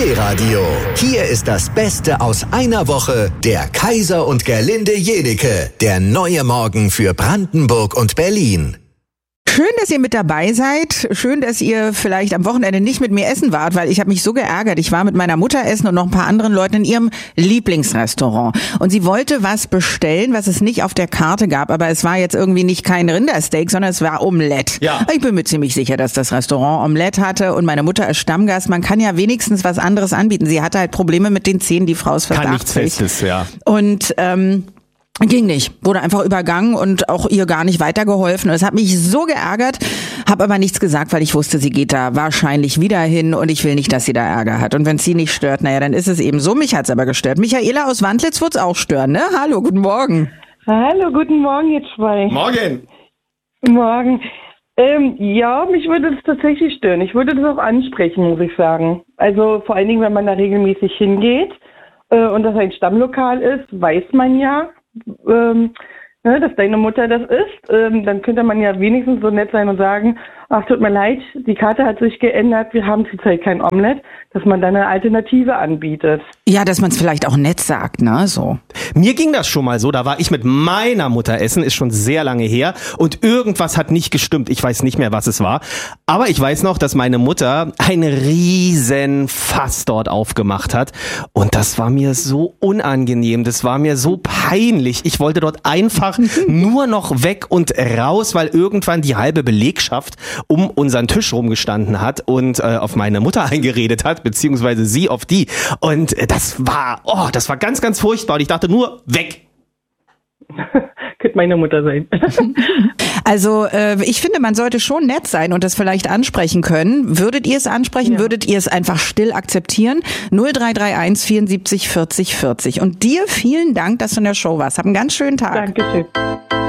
K-Radio. Hier ist das Beste aus einer Woche. Der Kaiser und Gerlinde Jenecke. Der neue Morgen für Brandenburg und Berlin. Schön, dass ihr mit dabei seid. Schön, dass ihr vielleicht am Wochenende nicht mit mir essen wart, weil ich habe mich so geärgert. Ich war mit meiner Mutter essen und noch ein paar anderen Leuten in ihrem Lieblingsrestaurant. Und sie wollte was bestellen, was es nicht auf der Karte gab. Aber es war jetzt irgendwie nicht kein Rindersteak, sondern es war Omelette. Ja. Ich bin mir ziemlich sicher, dass das Restaurant Omelette hatte. Und meine Mutter als Stammgast, man kann ja wenigstens was anderes anbieten. Sie hatte halt Probleme mit den Zähnen, die Frau ist fast 80. Kann nichts Festes, ja. Und ging nicht, wurde einfach übergangen und auch ihr gar nicht weitergeholfen. Und es hat mich so geärgert, habe aber nichts gesagt, weil ich wusste, sie geht da wahrscheinlich wieder hin und ich will nicht, dass sie da Ärger hat. Und wenn es sie nicht stört, naja, dann ist es eben so. Mich hat's aber gestört. Michaela aus Wandlitz wird's auch stören, ne? Hallo, guten Morgen. Hallo, guten Morgen, ihr zwei. Morgen! Morgen. Ja, mich würde das tatsächlich stören. Ich würde das auch ansprechen, muss ich sagen. Also vor allen Dingen, wenn man da regelmäßig hingeht und das ein Stammlokal ist, weiß man ja, dass deine Mutter das ist, dann könnte man ja wenigstens so nett sein und sagen, ach, tut mir leid, die Karte hat sich geändert, wir haben zurzeit kein Omelett, dass man dann eine Alternative anbietet. Ja, dass man es vielleicht auch nett sagt, ne, so. Mir ging das schon mal so, da war ich mit meiner Mutter essen, ist schon sehr lange her und irgendwas hat nicht gestimmt, ich weiß nicht mehr, was es war, aber ich weiß noch, dass meine Mutter ein riesen Fass dort aufgemacht hat und das war mir so unangenehm, das war mir so peinlich, ich wollte dort einfach nur noch weg und raus, weil irgendwann die halbe Belegschaft um unseren Tisch rumgestanden hat und auf meine Mutter eingeredet hat, beziehungsweise sie auf die. Und das war ganz, ganz furchtbar. Und ich dachte nur, weg. Könnte meine Mutter sein. Also ich finde, man sollte schon nett sein und das vielleicht ansprechen können. Würdet ihr es ansprechen? Ja. Würdet ihr es einfach still akzeptieren? 0331 74 40 40. Und dir vielen Dank, dass du in der Show warst. Hab einen ganz schönen Tag. Dankeschön.